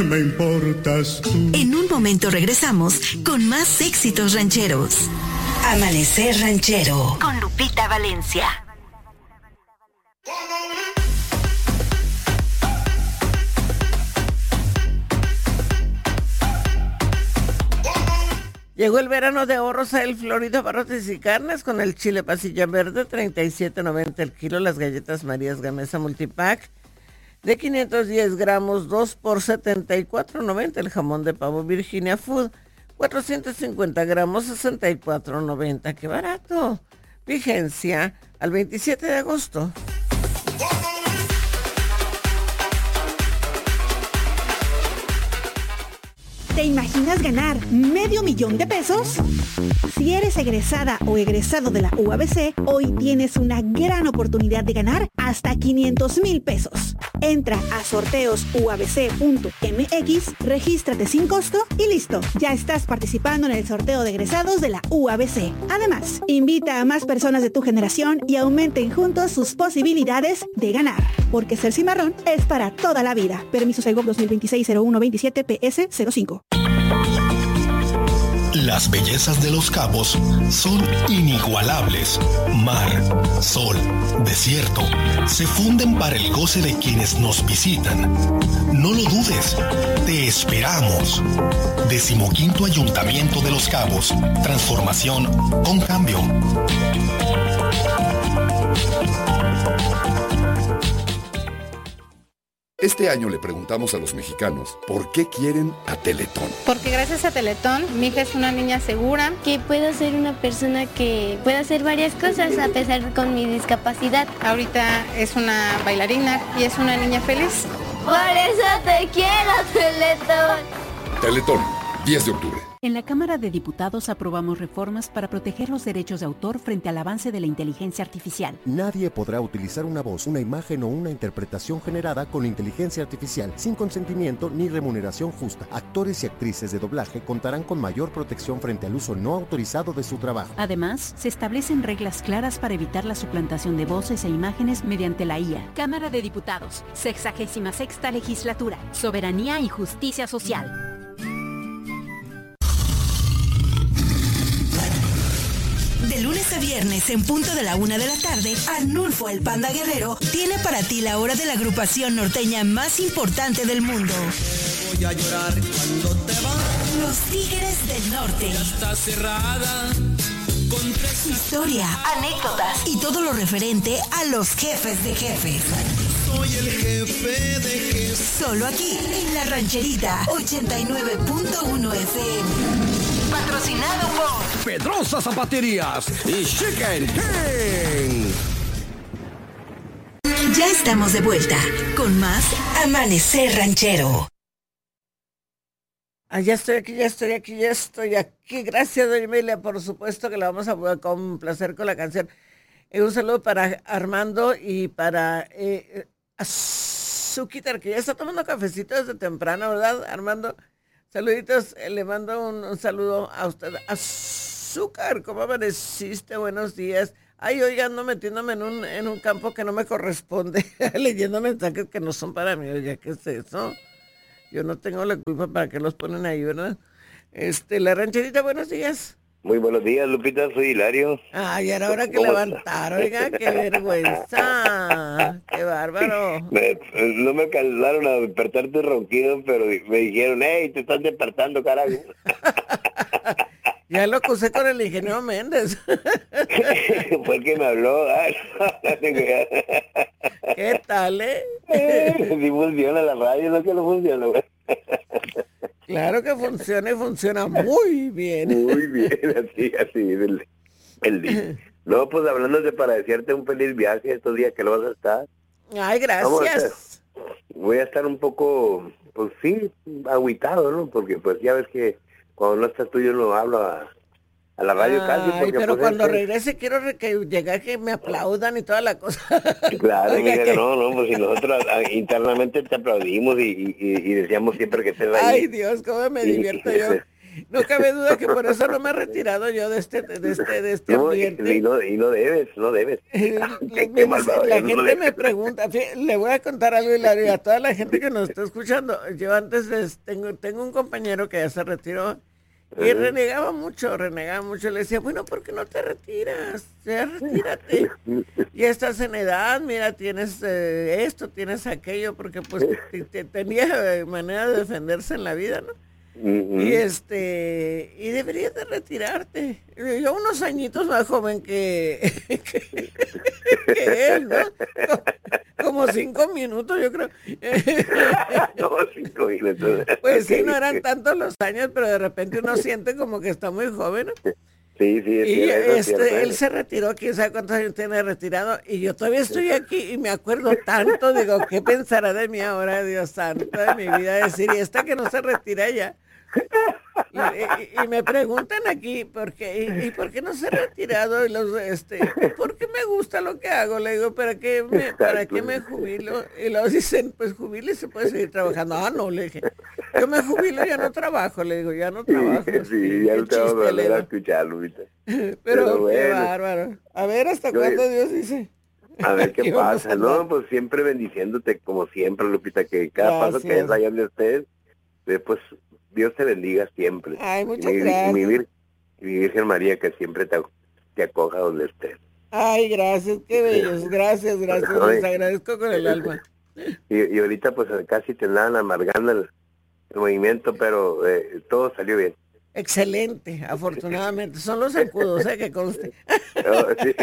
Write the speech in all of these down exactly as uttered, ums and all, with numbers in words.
Me importas tú. En un momento regresamos con más éxitos rancheros. Amanecer Ranchero con Lupita Valencia. Llegó el verano de ahorros a El Florida Barrotes y Carnes con el chile pasilla verde, treinta y siete noventa el kilo, las galletas Marías Gamesa Multipack de quinientos diez gramos, dos por setenta y cuatro noventa, el jamón de pavo Virginia Food, cuatrocientos cincuenta gramos, sesenta y cuatro noventa, ¡qué barato! Vigencia al veintisiete de agosto. ¿Te imaginas ganar medio millón de pesos? Si eres egresada o egresado de la U A B C, hoy tienes una gran oportunidad de ganar hasta quinientos mil pesos. Entra a sorteos u a b c punto m x, regístrate sin costo y listo. Ya estás participando en el sorteo de egresados de la U A B C. Además, invita a más personas de tu generación y aumenten juntos sus posibilidades de ganar. Porque ser cimarrón es para toda la vida. Permiso Segov dos mil veintiséis cero uno veintisiete P S cero cinco. Las bellezas de Los Cabos son inigualables. Mar, sol, desierto, se funden para el goce de quienes nos visitan. No lo dudes, te esperamos. Decimoquinto Ayuntamiento de Los Cabos. Transformación con cambio. Este año le preguntamos a los mexicanos por qué quieren a Teletón. Porque gracias a Teletón, mi hija es una niña segura. Que puedo ser una persona que puede hacer varias cosas a pesar de con mi discapacidad. Ahorita es una bailarina y es una niña feliz. Por eso te quiero, Teletón. Teletón, diez de octubre. En la Cámara de Diputados aprobamos reformas para proteger los derechos de autor frente al avance de la inteligencia artificial. Nadie podrá utilizar una voz, una imagen o una interpretación generada con inteligencia artificial sin consentimiento ni remuneración justa. Actores y actrices de doblaje contarán con mayor protección frente al uso no autorizado de su trabajo. Además, se establecen reglas claras para evitar la suplantación de voces e imágenes mediante la I A. Cámara de Diputados, sexagésima sexta legislatura, soberanía y justicia social. De lunes a viernes, en punto de la una de la tarde, Arnulfo el Panda Guerrero tiene para ti la hora de la agrupación norteña más importante del mundo. Voy a llorar cuando te vas. Los Tigres del Norte. Ya está cerrada. Con tres... Historia, anécdotas y todo lo referente a los jefes de jefes. Soy el jefe de jefes. Solo aquí, en La Rancherita, ochenta y nueve punto uno F M. Patrocinado por Pedrosa Zapaterías y Chicken King. Ya estamos de vuelta con más Amanecer Ranchero. Ah, ya estoy aquí, ya estoy aquí, ya estoy aquí. Gracias, doña Emilia, por supuesto que la vamos a complacer con la canción. Eh, un saludo para Armando y para eh, Azuquitar, que ya está tomando cafecito desde temprano, ¿verdad, Armando? Saluditos, eh, le mando un, un saludo a usted. Azúcar, ¿cómo amaneciste? Buenos días. Ay, oiga, ando metiéndome en un, en un campo que no me corresponde, leyendo mensajes que no son para mí. Oiga, ¿qué es eso? Yo no tengo la culpa para que los ponen ahí, ¿verdad? Este, La Rancherita, buenos días. Muy buenos días, Lupita, soy Hilario. Ay, era hora que levantar, oiga, qué vergüenza. Qué bárbaro. Me, no me alcanzaron a despertarte ronquido, pero me dijeron, hey, te estás despertando, carajo. Ya lo acusé con el ingeniero Méndez. Fue el que me habló. ¿Qué tal, eh? Sí funciona la radio, no que no funciona, güey. Claro que funciona y funciona muy bien. Muy bien, así, así. El, el día. No, pues hablándote para desearte un feliz viaje estos días que lo vas a estar. Ay, gracias. A voy a estar un poco, pues sí, agüitado, ¿no? Porque pues ya ves que cuando no estás tú yo no hablo a, a la radio. Ay, casi. Porque, pero pues, cuando es, regrese quiero que llegue que me aplaudan y toda la cosa. Claro, mira, que... no, no, pues si nosotros internamente te aplaudimos y, y, y decíamos siempre que estés ahí. Ay, Dios, cómo me divierto y, yo. No cabe duda que por eso no me he retirado yo de este, de este, de este no, ambiente. Y no, y no debes, no debes. qué, qué malvado, la gente no me pregunta, le voy a contar algo, Hilario, y a toda la gente que nos está escuchando. Yo antes tengo, tengo un compañero que ya se retiró y renegaba mucho, renegaba mucho. Le decía, bueno, ¿por qué no te retiras? Ya retírate. Ya estás en edad, mira, tienes eh, esto, tienes aquello, porque pues te, te, tenía manera de defenderse en la vida, ¿no? Uh-huh. Y este, y deberías de retirarte. Yo unos añitos más joven que, que, que él, ¿no? Como, como cinco minutos, yo creo. No, cinco minutos. Pues sí, no eran tantos los años, pero de repente uno siente como que está muy joven, ¿no? Sí, sí, es y cierto, este, cierto. Él se retiró, quién sabe cuántos años tiene retirado, y yo todavía estoy aquí y me acuerdo tanto, digo, ¿qué pensará de mí ahora, Dios santo, de mi vida? Decir, y esta que no se retira ya. Y, y, y me preguntan aquí, ¿por qué? ¿Y, y por qué no se ha retirado? Y los, este, porque me gusta lo que hago, le digo, ¿para qué me, para qué me jubilo? Y luego dicen, pues jubile y se puede seguir trabajando. Ah, no, le dije, yo me jubilo, ya no trabajo, le digo, ya no trabajo. Sí, sí, ya no te vamos a volver a escucharlo ahorita. Pero, Pero bueno, qué bárbaro. A ver, ¿hasta yo, cuándo Dios dice? A ver qué, ¿Qué pasa, ¿no? Pues siempre bendiciéndote, como siempre, Lupita, que cada Gracias. paso que vayan de ustedes, pues Dios te bendiga siempre. Ay, muchas y mi, gracias. Y mi, vir, y mi Virgen María, que siempre te, te acoja donde estés. Ay, gracias, qué bellos. Gracias, gracias. Les agradezco con el alma. Y, y ahorita pues casi te andaban amargando el, el movimiento, pero eh, todo salió bien. Excelente, afortunadamente. Son los zancudos, ¿eh? Que conste. No, sí.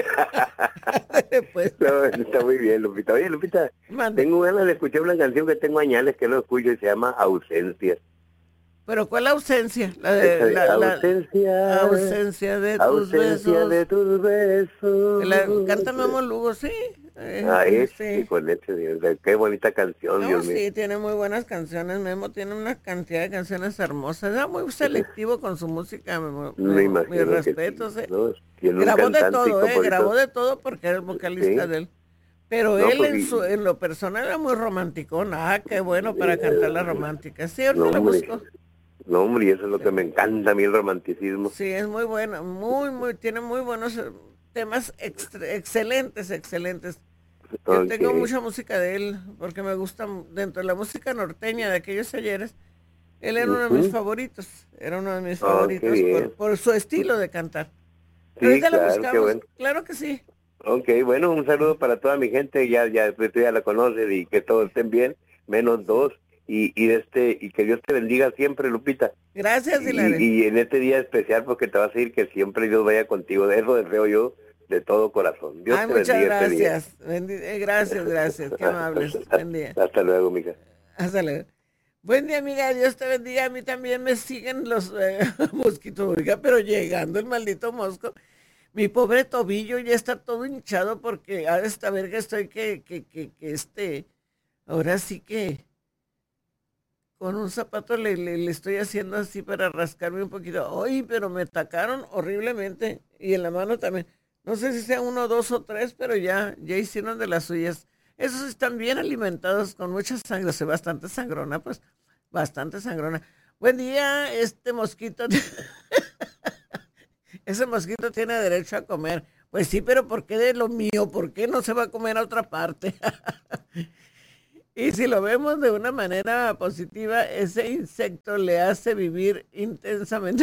pues. No, está muy bien, Lupita. Oye, Lupita, Mande. tengo ganas de escuchar una canción que tengo años que no escucho y se llama Ausencias. ¿Pero cuál ausencia? La de, la, ausencia, la ausencia de tus ausencia besos. de tus besos. La, canta Memo Lugo, sí. Eh, ah, es, sí. Con ese, Dios, qué bonita canción, no, Dios sí, mío. tiene muy buenas canciones, Memo tiene una cantidad de canciones hermosas, era muy selectivo con su música, Memo. Me imagino mis respetos, sí, eh. ¿no? Grabó de todo, eh, grabó de todo porque era el vocalista sí. de él. Pero no, él pues, en, su, en lo personal era muy romanticón, ah, qué bueno para eh, cantar la romántica. Sí, ahorita no, la busco. No, hombre, y eso es lo que me encanta a mí, el romanticismo. Sí, es muy bueno, muy, muy, tiene muy buenos temas extra, excelentes, excelentes. Yo okay. tengo mucha música de él, porque me gusta, dentro de la música norteña de aquellos ayeres, él era uh-huh. uno de mis favoritos, era uno de mis oh, favoritos por, por su estilo de cantar. Sí, ahorita claro, la buscamos, bueno. claro que sí. Ok, bueno, un saludo para toda mi gente, ya, ya, tú ya la conoces y que todos estén bien, menos dos. Y, y este y que Dios te bendiga siempre, Lupita. Gracias, Hilario. Y, y en este día especial, porque te vas a ir, que siempre Dios vaya contigo. De eso deseo yo de todo corazón. Dios Ay, te muchas bendiga gracias. Este Bendi- gracias, gracias. Qué amables. Buen día. Hasta luego, mija. Hasta luego. Buen día, amiga. Dios te bendiga. A mí también me siguen los eh, mosquitos, oiga, pero llegando el maldito mosco. Mi pobre tobillo ya está todo hinchado porque a esta verga estoy que, que, que, que este, ahora sí que con un zapato le, le, le estoy haciendo así para rascarme un poquito. Ay, pero me atacaron horriblemente. Y en la mano también. No sé si sea uno, dos o tres, pero ya, ya hicieron de las suyas. Esos están bien alimentados con mucha sangre. O sea, bastante sangrona, pues. Bastante sangrona. Buen día, este mosquito. Ese mosquito tiene derecho a comer. Pues sí, pero ¿por qué de lo mío? ¿Por qué no se va a comer a otra parte? Y si lo vemos de una manera positiva, ese insecto le hace vivir intensamente.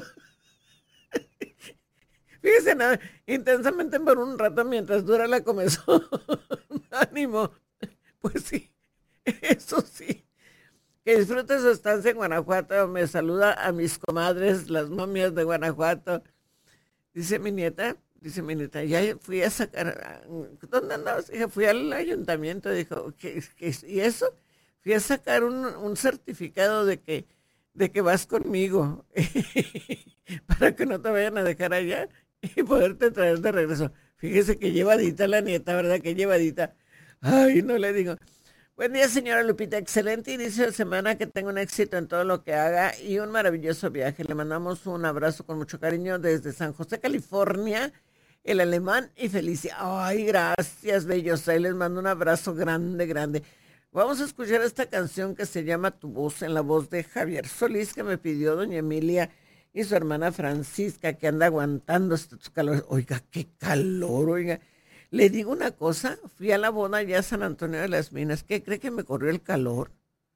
Fíjese, nada, intensamente por un rato mientras dura la comezón. Ánimo. Pues sí, eso sí. Que disfrute su estancia en Guanajuato. Me saluda a mis comadres, las momias de Guanajuato. Dice mi nieta. Dice mi nieta, ya fui a sacar, ¿dónde andabas? Dije, fui al ayuntamiento, dijo, ¿qué, qué, ¿y eso? Fui a sacar un, un certificado de que, de que vas conmigo, para que no te vayan a dejar allá y poderte traer de regreso. Fíjese que llevadita la nieta, ¿verdad? Que llevadita. Ay, no le digo. Buen día, señora Lupita. Excelente inicio de semana, que tenga un éxito en todo lo que haga y un maravilloso viaje. Le mandamos un abrazo con mucho cariño desde San José, California, el Alemán y Felicia. Ay, gracias, bellos. Ahí les mando un abrazo grande, grande. Vamos a escuchar esta canción que se llama Tu Voz, en la voz de Javier Solís, que me pidió doña Emilia y su hermana Francisca, que anda aguantando estos calores. Oiga, qué calor, oiga. Le digo una cosa, fui a la boda allá a San Antonio de las Minas. ¿Qué cree que me corrió el calor?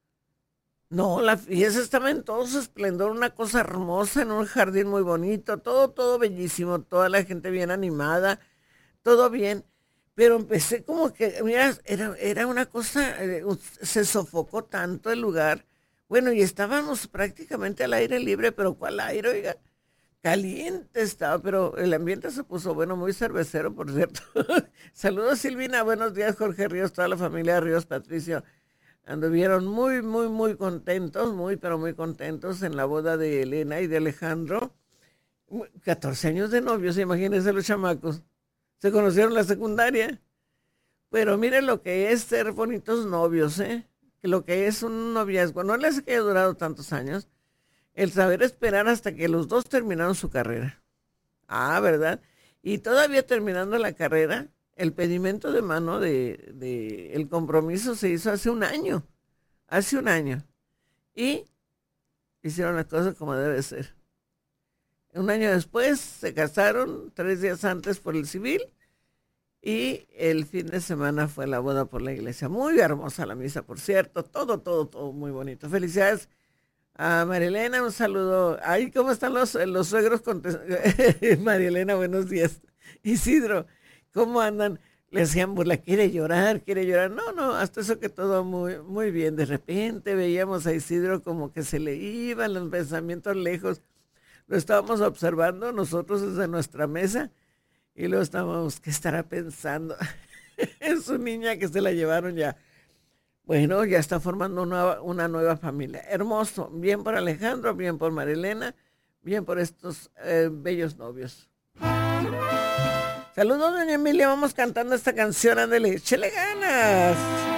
No, la fiesta estaba en todo su esplendor, una cosa hermosa, en un jardín muy bonito, todo, todo bellísimo, toda la gente bien animada, todo bien. Pero empecé como que, mira, era, era una cosa, eh, se sofocó tanto el lugar. Bueno, y estábamos prácticamente al aire libre, pero ¿cuál aire, oiga? Caliente estaba, pero el ambiente se puso bueno, muy cervecero, por cierto. Saludos, Silvina, buenos días, Jorge Ríos, toda la familia de Ríos, Patricio. Anduvieron muy, muy, muy contentos, muy, pero muy contentos en la boda de Elena y de Alejandro. catorce años de novios, imagínense los chamacos. Se conocieron en la secundaria. Pero miren lo que es ser bonitos novios, ¿eh? Lo que es un noviazgo. No les haya durado tantos años. El saber esperar hasta que los dos terminaron su carrera. Ah, ¿verdad? Y todavía terminando la carrera, el pedimento de mano de, de el compromiso se hizo hace un año. Hace un año. Y hicieron las cosas como debe ser. Un año después se casaron, tres días antes por el civil, y el fin de semana fue la boda por la iglesia. Muy hermosa la misa, por cierto. Todo, todo, todo muy bonito. Felicidades a Marielena, un saludo. Ay, ¿cómo están los, los suegros? Marielena, buenos días. Isidro, ¿cómo andan? Le hacían burla, quiere llorar, quiere llorar. No, no, hasta eso que todo muy, muy bien. De repente veíamos a Isidro como que se le iban los pensamientos lejos. Lo estábamos observando nosotros desde nuestra mesa y luego estábamos, ¿qué estará pensando? Es su niña que se la llevaron ya. Bueno, ya está formando una, una nueva familia. Hermoso, bien por Alejandro, bien por Marilena, bien por estos eh, bellos novios. Saludos, doña Emilia, vamos cantando esta canción, ándale, échele ganas.